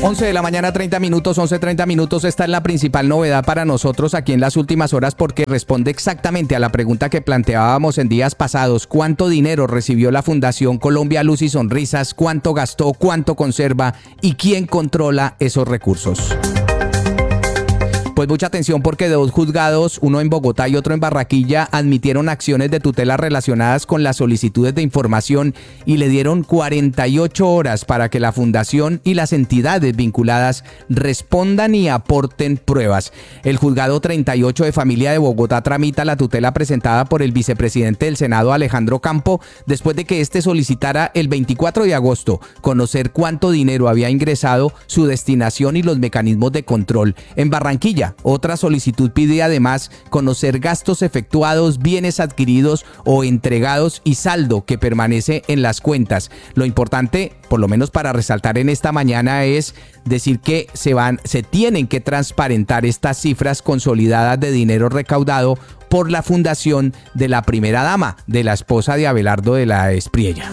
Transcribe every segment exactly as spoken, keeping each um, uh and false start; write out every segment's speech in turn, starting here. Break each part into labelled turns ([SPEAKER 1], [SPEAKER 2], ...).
[SPEAKER 1] once de la mañana, treinta minutos, once treinta minutos. Esta es la principal novedad para nosotros aquí en las últimas horas porque responde exactamente a la pregunta que planteábamos en días pasados. ¿Cuánto dinero recibió la Fundación Colombia Luz y Sonrisas? ¿Cuánto gastó? ¿Cuánto conserva? ¿Y quién controla esos recursos? Pues mucha atención porque dos juzgados, uno en Bogotá y otro en Barranquilla, admitieron acciones de tutela relacionadas con las solicitudes de información y le dieron cuarenta y ocho horas para que la fundación y las entidades vinculadas respondan y aporten pruebas. El juzgado treinta y ocho de familia de Bogotá tramita la tutela presentada por el vicepresidente del Senado, Alejandro Campo, después de que este solicitara el veinticuatro de agosto conocer cuánto dinero había ingresado, su destinación y los mecanismos de control. En Barranquilla, otra solicitud pide además conocer gastos efectuados, bienes adquiridos o entregados y saldo que permanece en las cuentas. Lo importante, por lo menos para resaltar en esta mañana, es decir que se van, se tienen que transparentar estas cifras consolidadas de dinero recaudado por la fundación de la primera dama, de la esposa de Abelardo de la Espriella.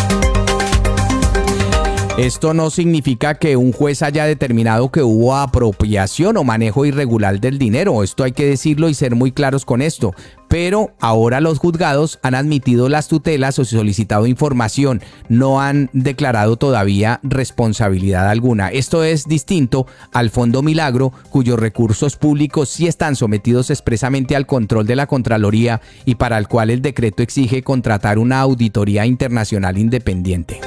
[SPEAKER 1] Esto no significa que un juez haya determinado que hubo apropiación o manejo irregular del dinero. Esto hay que decirlo y ser muy claros con esto. Pero ahora los juzgados han admitido las tutelas o solicitado información. No han declarado todavía responsabilidad alguna. Esto es distinto al Fondo Milagro, cuyos recursos públicos sí están sometidos expresamente al control de la Contraloría y para el cual el decreto exige contratar una auditoría internacional independiente.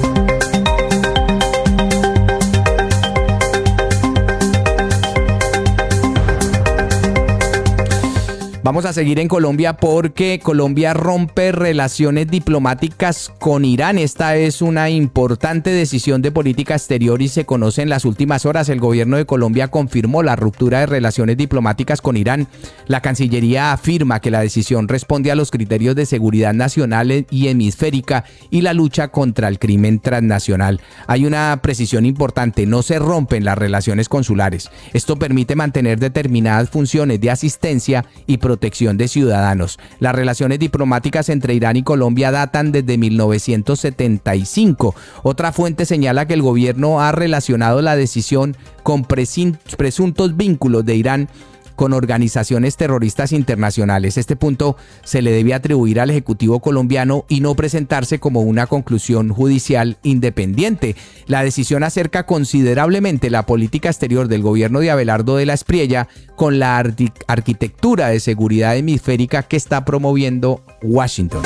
[SPEAKER 1] Vamos a seguir en Colombia porque Colombia rompe relaciones diplomáticas con Irán. Esta es una importante decisión de política exterior y se conoce en las últimas horas. El gobierno de Colombia confirmó la ruptura de relaciones diplomáticas con Irán. La Cancillería afirma que la decisión responde a los criterios de seguridad nacional y hemisférica y la lucha contra el crimen transnacional. Hay una precisión importante: no se rompen las relaciones consulares. Esto permite mantener determinadas funciones de asistencia y protección de ciudadanos. Las relaciones diplomáticas entre Irán y Colombia datan desde mil novecientos setenta y cinco. Otra fuente señala que el gobierno ha relacionado la decisión con presuntos vínculos de Irán con organizaciones terroristas internacionales. Este punto se le debe atribuir al Ejecutivo colombiano y no presentarse como una conclusión judicial independiente. La decisión acerca considerablemente la política exterior del gobierno de Abelardo de la Espriella con la arqui- arquitectura de seguridad hemisférica que está promoviendo Washington.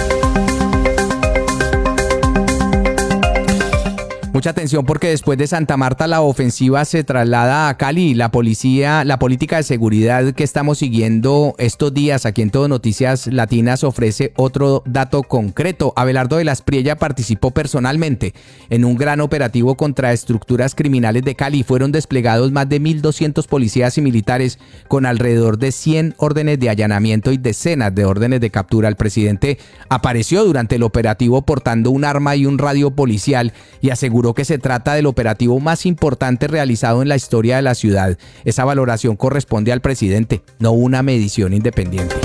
[SPEAKER 1] Mucha atención porque después de Santa Marta la ofensiva se traslada a Cali. La policía, la política de seguridad que estamos siguiendo estos días aquí en Todo Noticias Latinas ofrece otro dato concreto. Abelardo de la Espriella participó personalmente en un gran operativo contra estructuras criminales de Cali. Fueron desplegados más de mil doscientos policías y militares con alrededor de cien órdenes de allanamiento y decenas de órdenes de captura. El presidente apareció durante el operativo portando un arma y un radio policial y aseguró que se trata del operativo más importante realizado en la historia de la ciudad. Esa valoración corresponde al presidente, no una medición independiente.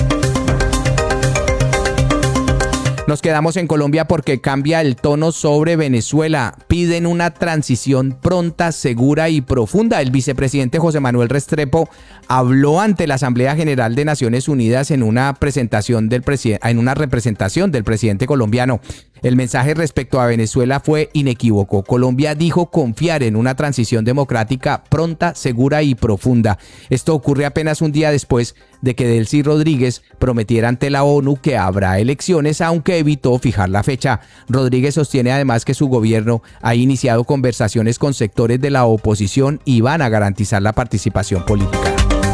[SPEAKER 1] Nos quedamos en Colombia porque cambia el tono sobre Venezuela. Piden una transición pronta, segura y profunda. El vicepresidente José Manuel Restrepo habló ante la Asamblea General de Naciones Unidas en una presentación del presi- en una representación del presidente colombiano. El mensaje respecto a Venezuela fue inequívoco. Colombia dijo confiar en una transición democrática pronta, segura y profunda. Esto ocurre apenas un día después de que Delcy Rodríguez prometiera ante la ONU que habrá elecciones, aunque evitó fijar la fecha. Rodríguez sostiene además que su gobierno ha iniciado conversaciones con sectores de la oposición y van a garantizar la participación política.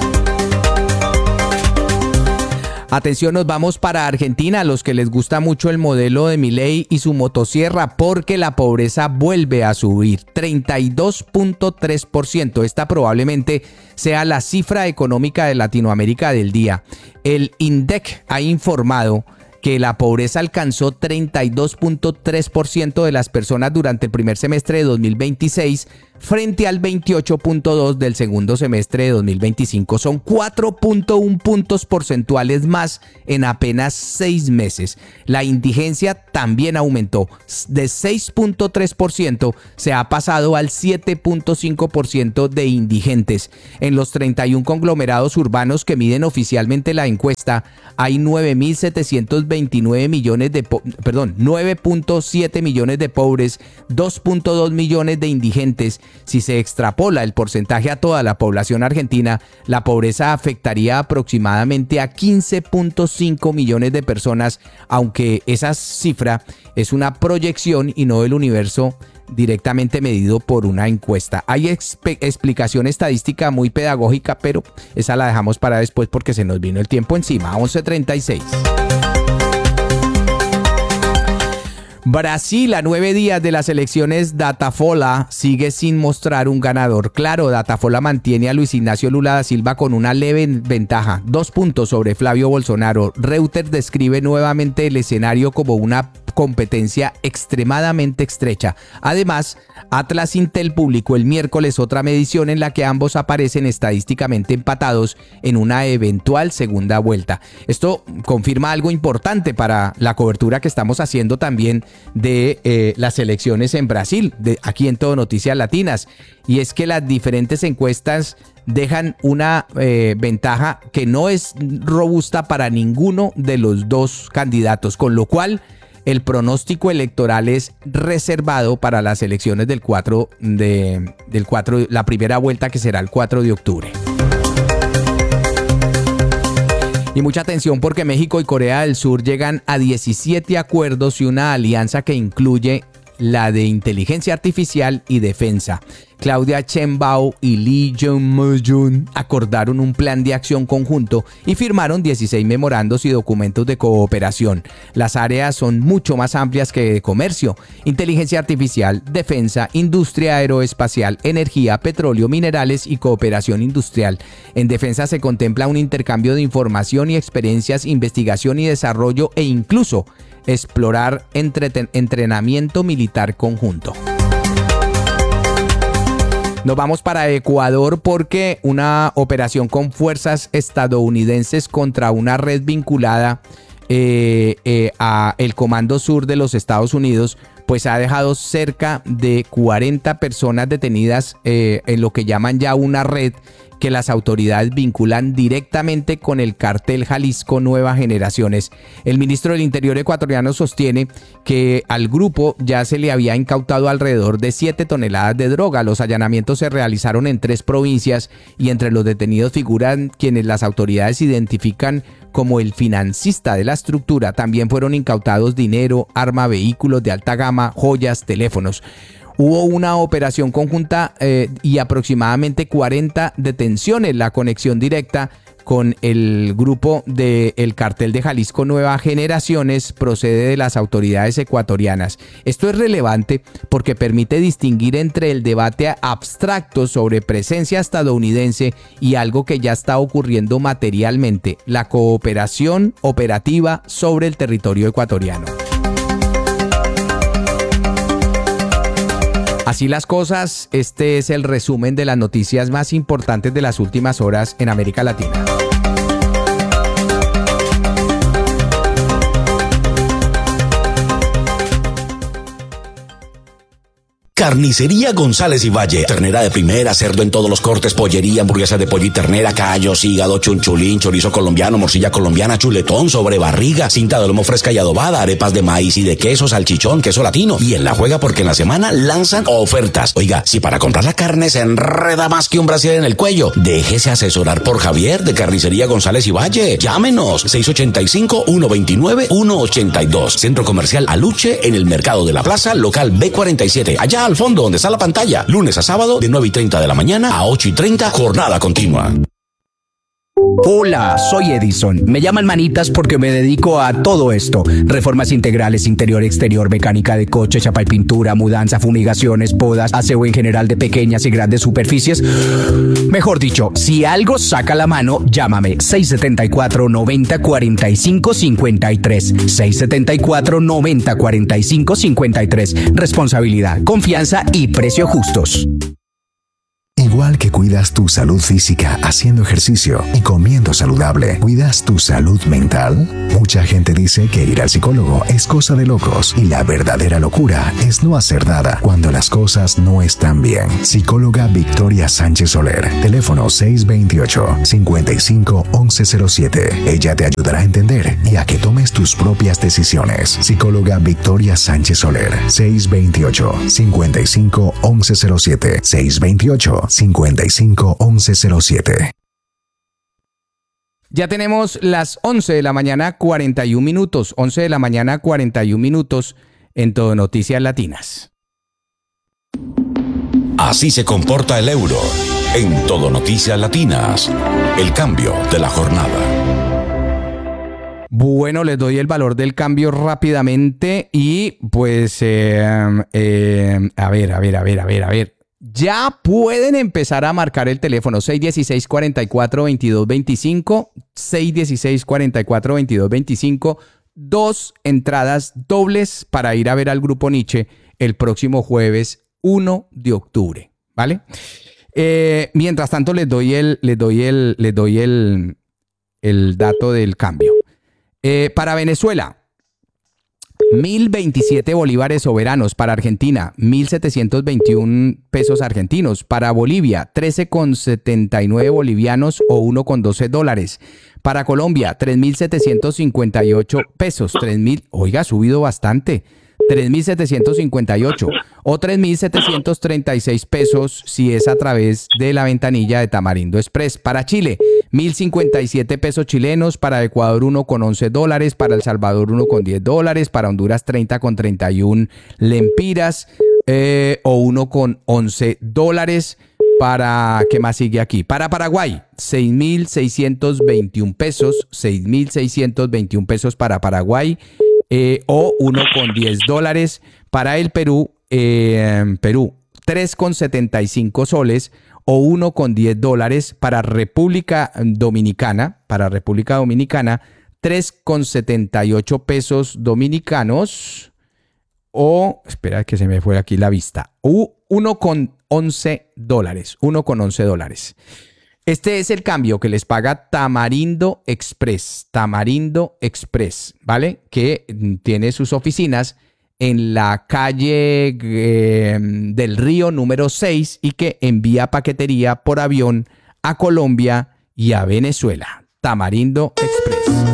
[SPEAKER 1] Atención, nos vamos para Argentina, a los que les gusta mucho el modelo de Milei y su motosierra, porque la pobreza vuelve a subir treinta y dos punto tres por ciento. Esta probablemente sea la cifra económica de Latinoamérica del día. El INDEC ha informado que la pobreza alcanzó treinta y dos punto tres por ciento de las personas durante el primer semestre de dos mil veintiséis, frente al veintiocho punto dos del segundo semestre de dos mil veinticinco. Son cuatro punto uno puntos porcentuales más en apenas seis meses. La indigencia también aumentó. De seis punto tres por ciento se ha pasado al siete punto cinco por ciento de indigentes. En los treinta y uno conglomerados urbanos que miden oficialmente la encuesta, hay nueve mil setecientos veintinueve millones de, perdón, nueve punto siete millones de pobres, dos punto dos millones de indigentes. Si se extrapola el porcentaje a toda la población argentina, la pobreza afectaría aproximadamente a quince punto cinco millones de personas, aunque esa cifra es una proyección y no el universo directamente medido por una encuesta. Hay exp- explicación estadística muy pedagógica, pero esa la dejamos para después porque se nos vino el tiempo encima. once treinta y seis. Brasil, a nueve días de las elecciones, Datafolha sigue sin mostrar un ganador claro. Datafolha mantiene a Luis Ignacio Lula da Silva con una leve ventaja, dos puntos sobre Flavio Bolsonaro. Reuters describe nuevamente el escenario como una competencia extremadamente estrecha. Además, Atlas Intel publicó el miércoles otra medición en la que ambos aparecen estadísticamente empatados en una eventual segunda vuelta. Esto confirma algo importante para la cobertura que estamos haciendo también de eh, las elecciones en Brasil, de aquí en Todo Noticias Latinas, y es que las diferentes encuestas dejan una eh, ventaja que no es robusta para ninguno de los dos candidatos, con lo cual el pronóstico electoral es reservado para las elecciones del cuatro de, del cuatro, la primera vuelta, que será el cuatro de octubre. Y mucha atención porque México y Corea del Sur llegan a diecisiete acuerdos y una alianza que incluye la de inteligencia artificial y defensa. Claudia Sheinbaum y Lee Jae-myung acordaron un plan de acción conjunto y firmaron dieciséis memorandos y documentos de cooperación. Las áreas son mucho más amplias que de comercio: inteligencia artificial, defensa, industria aeroespacial, energía, petróleo, minerales y cooperación industrial. En defensa se contempla un intercambio de información y experiencias, investigación y desarrollo e incluso explorar entreten- entrenamiento militar conjunto. Nos vamos para Ecuador porque una operación con fuerzas estadounidenses contra una red vinculada eh, eh, a el Comando Sur de los Estados Unidos pues ha dejado cerca de cuarenta personas detenidas eh, en lo que llaman ya una red que las autoridades vinculan directamente con el cártel Jalisco Nueva Generaciones. El ministro del Interior ecuatoriano sostiene que al grupo ya se le había incautado alrededor de siete toneladas de droga. Los allanamientos se realizaron en tres provincias y entre los detenidos figuran quienes las autoridades identifican como el financista de la estructura. También fueron incautados dinero, arma, vehículos de alta gama, joyas, teléfonos. Hubo una operación conjunta eh, y aproximadamente cuarenta detenciones. La conexión directa con el grupo del cartel de Jalisco Nueva Generaciones procede de las autoridades ecuatorianas. Esto es relevante porque permite distinguir entre el debate abstracto sobre presencia estadounidense y algo que ya está ocurriendo materialmente: la cooperación operativa sobre el territorio ecuatoriano. Así las cosas, este es el resumen de las noticias más importantes de las últimas horas en América Latina.
[SPEAKER 2] Carnicería González y Valle. Ternera de primera, cerdo en todos los cortes, pollería, hamburguesa de pollo y ternera, callos, hígado, chunchulín, chorizo colombiano, morcilla colombiana, chuletón, sobrebarriga, cinta de lomo fresca y adobada, arepas de maíz y de queso, salchichón, queso latino. Y en La Juega porque en la semana lanzan ofertas. Oiga, si para comprar la carne se enreda más que un brasier en el cuello, déjese asesorar por Javier de Carnicería González y Valle. Llámenos seis ocho cinco, uno dos nueve, uno ocho dos. Centro Comercial Aluche en el Mercado de la Plaza, local B cuarenta y siete. Allá al fondo donde está la pantalla. Lunes a sábado de nueve y treinta de la mañana a ocho y treinta, jornada continua.
[SPEAKER 3] Hola, soy Edison. Me llaman Manitas porque me dedico a todo esto: reformas integrales, interior, exterior, mecánica de coche, chapa y pintura, mudanza, fumigaciones, podas, aseo en general de pequeñas y grandes superficies. Mejor dicho, si algo saca la mano, llámame seis siete cuatro, noventa, cuarenta y cinco, cincuenta y tres. seis siete cuatro, noventa, cuarenta y cinco, cincuenta y tres. Responsabilidad, confianza y precio justos.
[SPEAKER 4] igual que cuidas tu salud física haciendo ejercicio y comiendo saludable, ¿cuidas tu salud mental? Mucha gente dice que ir al psicólogo es cosa de locos y la verdadera locura es no hacer nada cuando las cosas no están bien. Psicóloga Victoria Sánchez Soler, teléfono seis dos ocho, cinco cinco, once cero siete. Ella te ayudará a entender y a que tomes tus propias decisiones. Psicóloga Victoria Sánchez Soler, seis dos ocho, cinco cinco, once cero siete, seis dos ocho, cinco cinco, once cero siete.
[SPEAKER 1] Ya tenemos las once de la mañana, cuarenta y un minutos. once de la mañana, cuarenta y un minutos en Todo Noticias Latinas.
[SPEAKER 2] Así se comporta el euro en Todo Noticias Latinas. El cambio de la jornada.
[SPEAKER 1] Bueno, les doy el valor del cambio rápidamente y pues, eh, eh, a ver, a ver, a ver, a ver, a ver. Ya pueden empezar a marcar el teléfono seis uno seis, cuatro cuatro, veintidós veinticinco, seis uno seis, cuatro cuatro, veintidós veinticinco, dos entradas dobles para ir a ver al Grupo Nietzsche el próximo jueves uno de octubre, ¿vale? Eh, mientras tanto les doy el, les doy el, les doy el, el dato del cambio. Eh, para Venezuela, mil veintisiete bolívares soberanos. Para Argentina, mil setecientos veintiún pesos argentinos. Para Bolivia, trece con setenta y nueve bolivianos o uno con doce dólares. Para Colombia, tres mil setecientos cincuenta y ocho pesos. tres mil, oiga, ha subido bastante. tres mil setecientos cincuenta y ocho o tres mil setecientos treinta y seis pesos si es a través de la ventanilla de Tamarindo Express. Para Chile, mil cincuenta y siete pesos chilenos. Para Ecuador, uno con once dólares. Para El Salvador, uno con diez dólares. Para Honduras, treinta con treinta y un lempiras eh, o uno con once dólares. Para, ¿qué más sigue aquí? Para Paraguay, seis mil seiscientos veintiún pesos. seis mil seiscientos veintiún pesos para Paraguay. Eh, o uno con diez dólares. Para el Perú, eh, Perú, tres con setenta y cinco soles o uno con diez dólares. Para República Dominicana, para República Dominicana, tres con setenta y ocho pesos dominicanos o, espera que se me fue aquí la vista, u uno con once dólares, uno con once dólares. Este es el cambio que les paga Tamarindo Express, Tamarindo Express, ¿vale? Que tiene sus oficinas en la calle eh, del Río número seis y que envía paquetería por avión a Colombia y a Venezuela. Tamarindo Express.